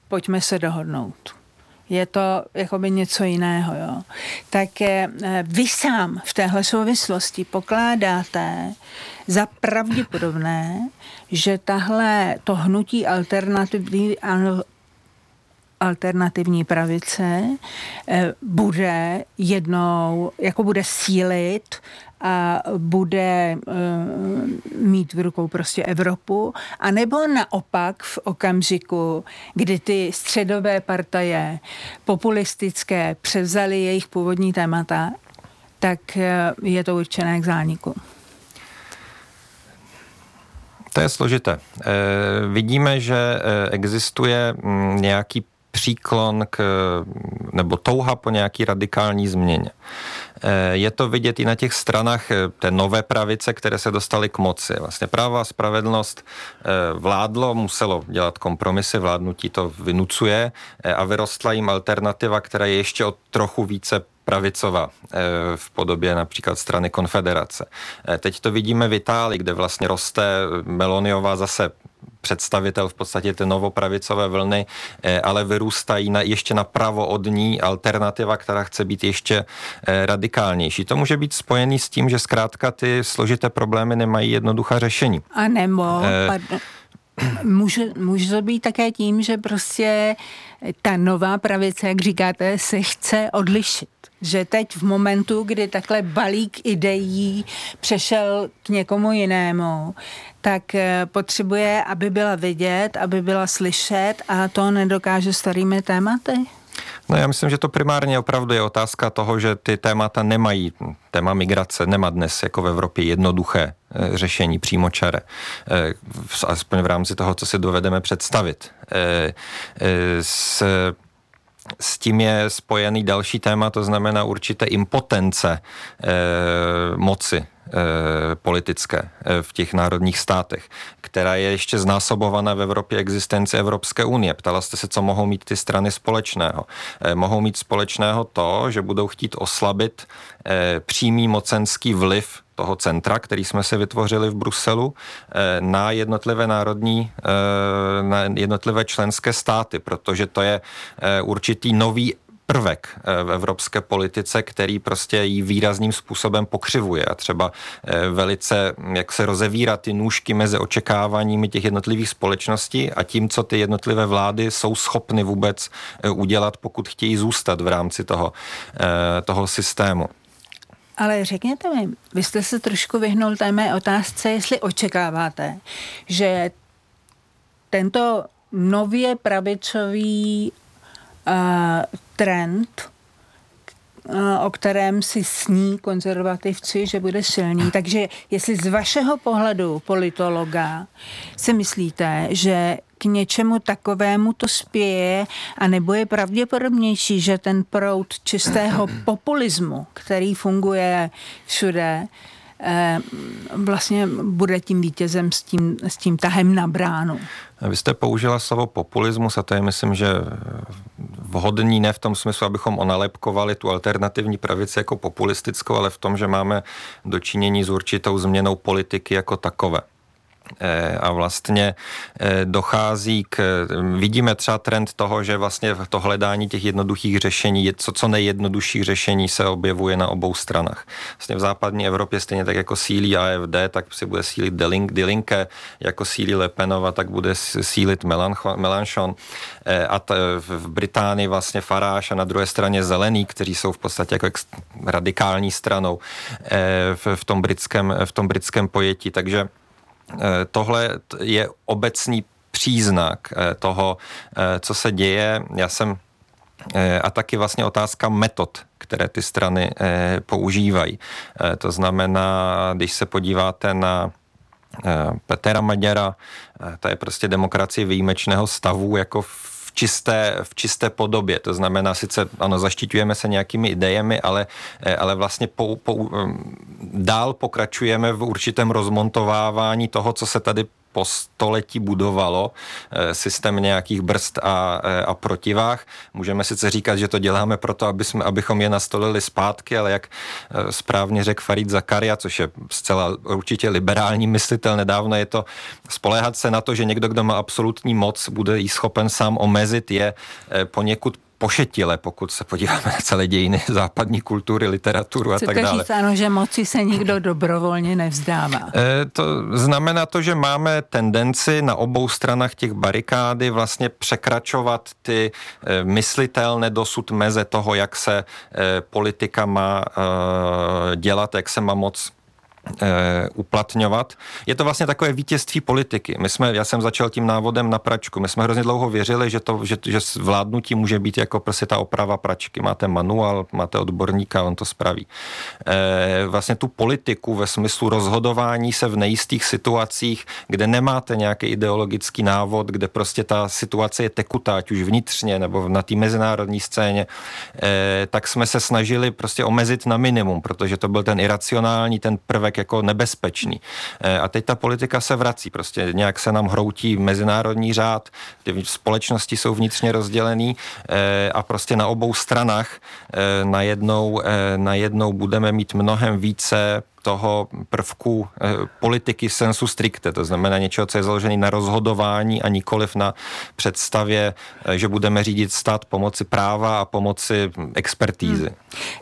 pojďme se dohodnout. Je to jakoby něco jiného, jo. Tak vy sám v téhle souvislosti pokládáte za pravděpodobné, že to hnutí alternativní pravice bude jednou, jako bude sílit a bude mít v rukou prostě Evropu, anebo naopak v okamžiku, kdy ty středové partaje populistické převzaly jejich původní témata, tak je to určené k zániku. To je složité. Vidíme, že existuje nějaký příklon nebo touha po nějaký radikální změně. Je to vidět i na těch stranách té nové pravice, které se dostaly k moci. Vlastně Právo a spravedlnost vládlo, muselo dělat kompromisy, vládnutí to vynucuje a vyrostla jim alternativa, která je ještě o trochu více pravicová v podobě například strany Konfederace. Teď to vidíme v Itálii, kde vlastně roste Meloniová zase představitel v podstatě té novopravicové vlny, ale vyrůstají ještě napravo od ní alternativa, která chce být ještě radikálnější. To může být spojený s tím, že zkrátka ty složité problémy nemají jednoduchá řešení. A nebo může to být také tím, že prostě ta nová pravice, jak říkáte, se chce odlišit. Že teď v momentu, kdy takhle balík ideí přešel k někomu jinému, tak potřebuje, aby byla vidět, aby byla slyšet a to nedokáže starými tématy? No já myslím, že to primárně opravdu je otázka toho, že ty témata nemají, téma migrace nemá dnes jako v Evropě jednoduché řešení přímočare, aspoň v rámci toho, co si dovedeme představit. S tím je spojený další téma, to znamená určité impotence moci politické v těch národních státech, která je ještě znásobovaná v Evropě existenci Evropské unie. Ptala jste se, co mohou mít ty strany společného. Mohou mít společného to, že budou chtít oslabit přímý mocenský vliv toho centra, který jsme si vytvořili v Bruselu, na jednotlivé na jednotlivé členské státy, protože to je určitý nový prvek v evropské politice, který prostě jí výrazným způsobem pokřivuje a třeba velice, jak se rozevírá ty nůžky mezi očekáváními těch jednotlivých společností a tím, co ty jednotlivé vlády jsou schopny vůbec udělat, pokud chtějí zůstat v rámci toho systému. Ale řekněte mi, vy jste se trošku vyhnul té mé otázce, jestli očekáváte, že tento nově pravicový trend, o kterém si sní konzervativci, že bude silný. Takže jestli z vašeho pohledu politologa si myslíte, že k něčemu takovému to spěje, a nebo je pravděpodobnější, že ten proud čistého populismu, který funguje všude, vlastně bude tím vítězem s tím tahem na bránu. Vy jste použila slovo populismus a to je, myslím, že vhodný ne v tom smyslu, abychom onalepkovali tu alternativní pravici jako populistickou, ale v tom, že máme dočinění s určitou změnou politiky jako takové. A vlastně vidíme třeba trend toho, že vlastně to hledání těch jednoduchých řešení, co nejjednodušších řešení se objevuje na obou stranách. Vlastně v západní Evropě stejně tak jako sílí AfD, tak si bude sílit Die Linke, jako sílí Le Penova, tak bude sílit Mélenchon. A v Británii vlastně Farage a na druhé straně Zelený, kteří jsou v podstatě jako radikální stranou v tom britském pojetí. Takže tohle je obecný příznak toho, co se děje. A taky vlastně otázka metod, které ty strany používají. To znamená, když se podíváte na Petera Maďara, to je prostě demokracie výjimečného stavu, jako v čisté podobě. To znamená, sice ano, zaštiťujeme se nějakými idejemi, ale vlastně dál pokračujeme v určitém rozmontovávání toho, co se tady po století budovalo systém nějakých brzd a protivách. Můžeme sice říkat, že to děláme proto, abychom je nastolili zpátky, ale jak správně řekl Farid Zakaria, což je zcela určitě liberální myslitel, nedávno je to spoléhat se na to, že někdo, kdo má absolutní moc, bude jí schopen sám omezit, je poněkud pošetile, pokud se podíváme na celé dějiny západní kultury, literaturu a tak dále. Chcete říct, ano, že moci se nikdo dobrovolně nevzdává. To znamená to, že máme tendenci na obou stranách těch barikády vlastně překračovat ty myslitelné dosud meze toho, jak se politika má dělat, jak se má moc uplatňovat. Je to vlastně takové vítězství politiky. Já jsem začal tím návodem na pračku. My jsme hrozně dlouho věřili, že vládnutí může být jako prostě ta oprava pračky. Máte manuál, máte odborníka, on to spraví. Vlastně tu politiku ve smyslu rozhodování se v nejistých situacích, kde nemáte nějaký ideologický návod, kde prostě ta situace je tekutá, ať už vnitřně nebo na té mezinárodní scéně, tak jsme se snažili prostě omezit na minimum, protože to byl ten iracionální, ten prvek jako nebezpečný. A teď ta politika se vrací, prostě nějak se nám hroutí mezinárodní řád, ty společnosti jsou vnitřně rozdělený a prostě na obou stranách najednou budeme mít mnohem více toho prvku politiky sensu stricte, to znamená něčeho, co je založené na rozhodování a nikoliv na představě, že budeme řídit stát pomocí práva a pomocí expertízy.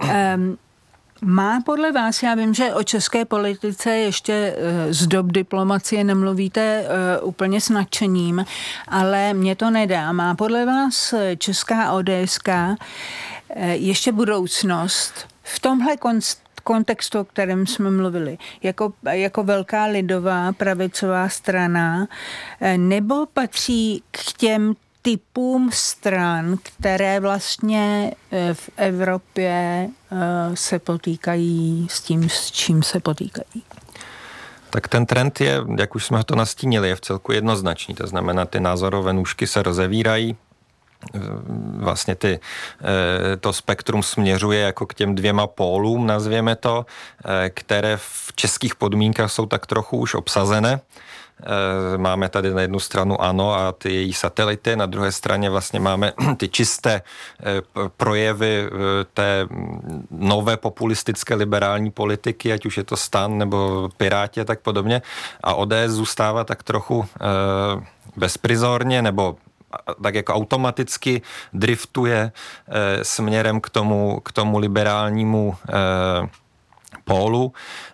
Má podle vás, já vím, že o české politice ještě z dob diplomacie nemluvíte úplně s nadšením, ale mě to nedá. Má podle vás česká ODS ještě budoucnost v tomhle kontextu, o kterém jsme mluvili, jako velká lidová pravicová strana, nebo patří k těm typům stran, které vlastně v Evropě se potýkají s tím, s čím se potýkají? Tak ten trend je, jak už jsme to nastínili, je v celku jednoznačný. To znamená, ty názorové nůžky se rozevírají. Vlastně to spektrum směřuje jako k těm dvěma pólům, nazvěme to, které v českých podmínkách jsou tak trochu už obsazené. Máme tady na jednu stranu ANO a ty její satelity, na druhé straně vlastně máme ty čisté projevy té nové populistické liberální politiky, ať už je to STAN nebo Piráti a tak podobně. A ODS zůstává tak trochu bezprizorně nebo tak jako automaticky driftuje směrem k tomu liberálnímu pólu.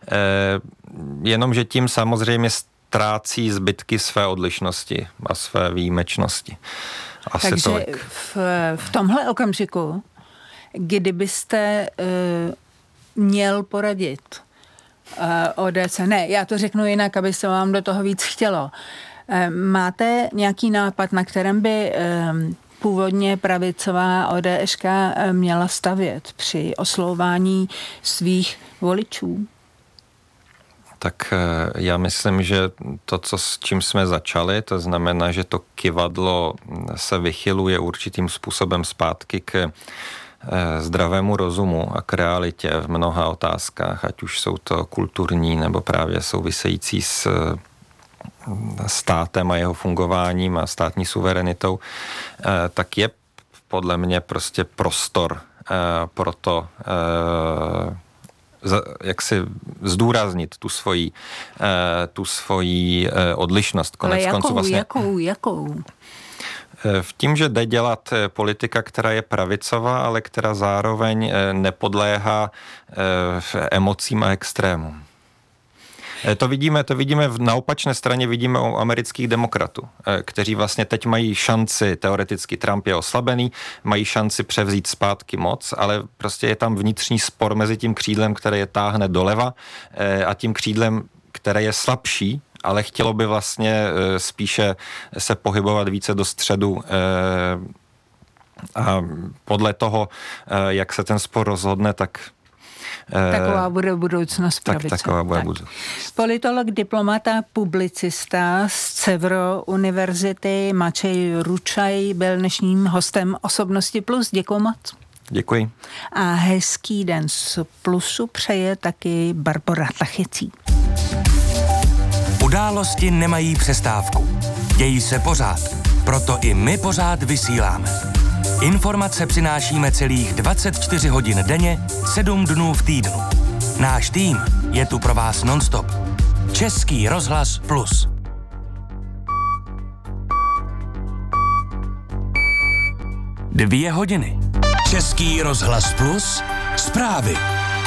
Jenomže tím samozřejmě ztrácí zbytky své odlišnosti a své výjimečnosti. Asi takže tolik. V tomhle okamžiku, kdybyste měl poradit ODS, ne, já to řeknu jinak, aby se vám do toho víc chtělo. Máte nějaký nápad, na kterém by původně pravicová ODSka měla stavět při oslovování svých voličů? Tak já myslím, že to, s čím jsme začali, to znamená, že to kyvadlo se vychyluje určitým způsobem zpátky k zdravému rozumu a k realitě v mnoha otázkách, ať už jsou to kulturní nebo právě související s státem a jeho fungováním a státní suverenitou, tak je podle mě prostě prostor pro to, jak si zdůraznit tu svoji odlišnost. Konec konců vlastně. Jakou? V tím, že jde dělat politika, která je pravicová, ale která zároveň nepodléhá emocím a extrémům. To vidíme na opačné straně, vidíme u amerických demokratů, kteří vlastně teď mají šanci, teoreticky Trump je oslabený, mají šanci převzít zpátky moc, ale prostě je tam vnitřní spor mezi tím křídlem, které je táhne doleva a tím křídlem, které je slabší, ale chtělo by vlastně spíše se pohybovat více do středu a podle toho, jak se ten spor rozhodne, tak taková bude budoucnost pravice. Taková bude budoucnost. Politolog, diplomata, publicista z Cevro univerzity Mačej Ručaj byl dnešním hostem Osobnosti Plus. Děkuji moc. Děkuji. A hezký den z Plusu přeje taky Barbora Tachycí. Události nemají přestávku. Dějí se pořád. Proto i my pořád vysíláme. Informace přinášíme celých 24 hodin denně, 7 dnů v týdnu. Náš tým je tu pro vás non-stop. Český rozhlas Plus. Dvě hodiny. Český rozhlas Plus. Zprávy.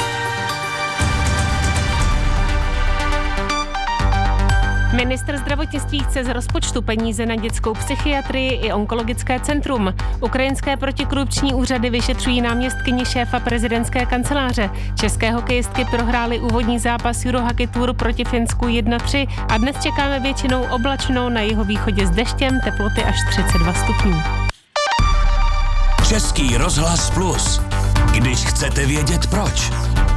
Ministr zdravotnictví chce z rozpočtu peníze na dětskou psychiatrii i onkologické centrum. Ukrajinské protikorupční úřady vyšetřují náměstkyni šéfa prezidentské kanceláře. České hokejistky prohrály úvodní zápas Eurohockey Tour proti Finsku 1-3 a dnes čekáme většinou oblačno, na jihovýchodě s deštěm, teploty až 32 stupňů. Český rozhlas Plus. Když chcete vědět proč.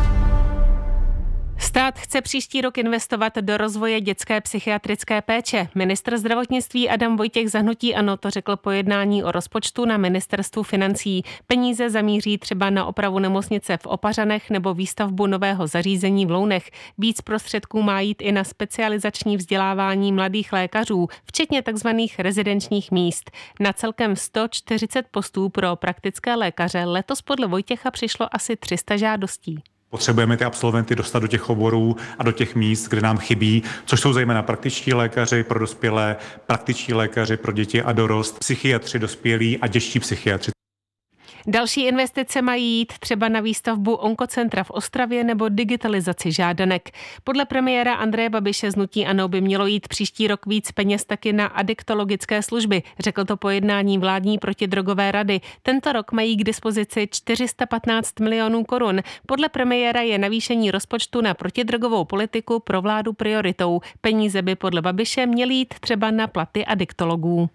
Stát chce příští rok investovat do rozvoje dětské psychiatrické péče. Ministr zdravotnictví Adam Vojtěch za hnutí ANO to řekl po jednání o rozpočtu na ministerstvu financí. Peníze zamíří třeba na opravu nemocnice v Opařanech nebo výstavbu nového zařízení v Lounech. Víc prostředků má jít i na specializační vzdělávání mladých lékařů, včetně tzv. Rezidenčních míst. Na celkem 140 postů pro praktické lékaře letos podle Vojtěcha přišlo asi 300 žádostí. Potřebujeme ty absolventy dostat do těch oborů a do těch míst, kde nám chybí, což jsou zejména praktičtí lékaři pro dospělé, praktičtí lékaři pro děti a dorost, psychiatři dospělí a dětští psychiatři. Další investice mají jít třeba na výstavbu onkocentra v Ostravě nebo digitalizaci žádanek. Podle premiéra Andreje Babiše z hnutí ANO by mělo jít příští rok víc peněz taky na adiktologické služby. Řekl to po jednání vládní protidrogové rady. Tento rok mají k dispozici 415 milionů korun. Podle premiéra je navýšení rozpočtu na protidrogovou politiku pro vládu prioritou. Peníze by podle Babiše měly jít třeba na platy adiktologů.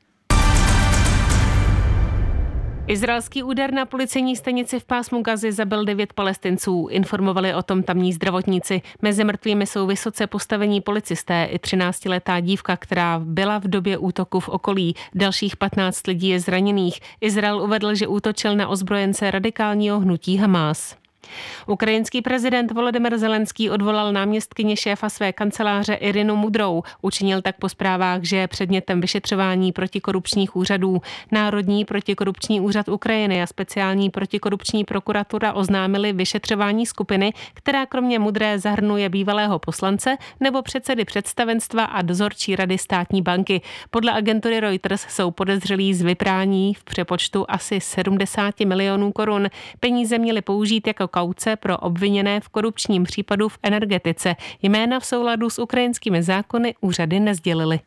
Izraelský úder na policejní stanici v pásmu Gazy zabil 9 Palestinců. Informovali o tom tamní zdravotníci. Mezi mrtvými jsou vysoce postavení policisté i 13letá dívka, která byla v době útoku v okolí. Dalších 15 lidí je zraněných. Izrael uvedl, že útočil na ozbrojence radikálního hnutí Hamás. Ukrajinský prezident Volodymyr Zelenský odvolal náměstkyni šéfa své kanceláře Irinu Mudrou. Učinil tak po zprávách, že je předmětem vyšetřování protikorupčních úřadů. Národní protikorupční úřad Ukrajiny a speciální protikorupční prokuratura oznámili vyšetřování skupiny, která kromě Mudré zahrnuje bývalého poslance nebo předsedy představenstva a dozorčí rady státní banky. Podle agentury Reuters jsou podezřelí z vyprání v přepočtu asi 70 milionů korun. Peníze měly použít jako kauce pro obviněné v korupčním případu v energetice. Jména v souladu s ukrajinskými zákony úřady nesdělily.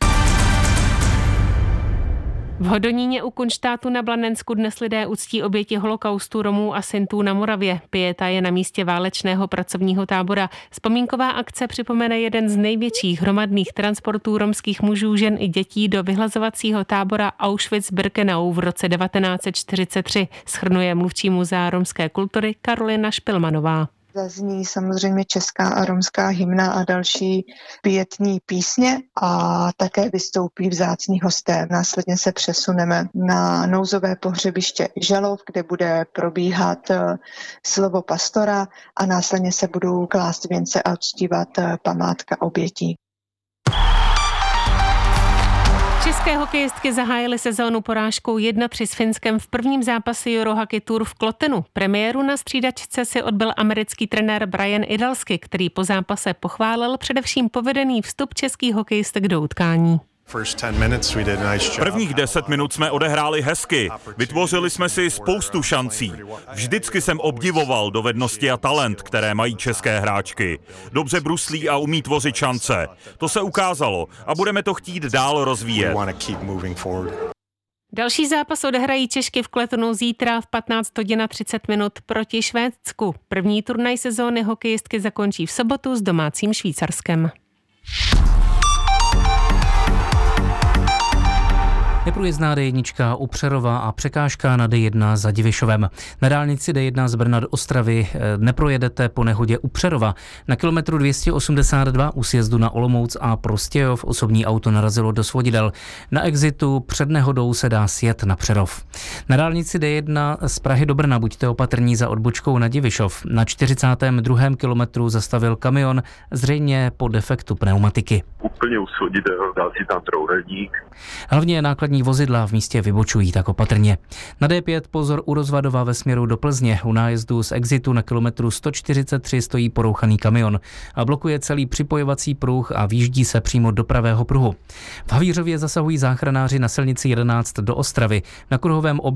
V Hodoníně u Kunštátu na Blanensku dnes lidé uctí oběti holokaustu Romů a Sintů na Moravě. Pieta je na místě válečného pracovního tábora. Vzpomínková akce připomene jeden z největších hromadných transportů romských mužů, žen i dětí do vyhlazovacího tábora Auschwitz-Birkenau v roce 1943, shrnuje mluvčí Muzea romské kultury Karolina Špilmanová. Zazní samozřejmě česká a romská hymna a další pietní písně a také vystoupí vzácní hosté. Následně se přesuneme na nouzové pohřebiště Želov, kde bude probíhat slovo pastora a následně se budou klást věnce a uctívat památka obětí. České hokejistky zahájily sezónu porážkou 1-3 s Finskem v prvním zápase Eurohockey Tour v Klotenu. Premiéru na střídačce si odbyl americký trenér Brian Idalsky, který po zápase pochválil především povedený vstup českých hokejistek do utkání. Prvních 10 minut jsme odehráli hezky. Vytvořili jsme si spoustu šancí. Vždycky jsem obdivoval dovednosti a talent, které mají české hráčky. Dobře bruslí a umí tvořit šance. To se ukázalo a budeme to chtít dál rozvíjet. Další zápas odehrají Češky v Kletonu zítra v 15:30 proti Švédsku. První turnaj sezóny hokejistky zakončí v sobotu s domácím Švýcarskem. Neprůjezdná D1 u Přerova a překážka na D1 za Divišovem. Na dálnici D1 z Brna do Ostravy neprojedete po nehodě u Přerova. Na kilometru 282 u sjezdu na Olomouc a Prostějov osobní auto narazilo do svodidel. Na exitu před nehodou se dá sjet na Přerov. Na dálnici D1 z Prahy do Brna buďte opatrní za odbočkou na Divišov. Na 42. kilometru zastavil kamion, zřejmě po defektu pneumatiky. Úplně uschoditelný, dal si tam trouhelník. Hlavně nákladní vozidla v místě vybočují, tak opatrně. Na D5 pozor u Rozvadova ve směru do Plzně. U nájezdu z Exitu na kilometru 143 stojí porouchaný kamion a blokuje celý připojovací pruh a výjíždí se přímo do pravého pruhu. V Havířově zasahují záchranáři na silnici 11 do Ostravy. Na kruhovém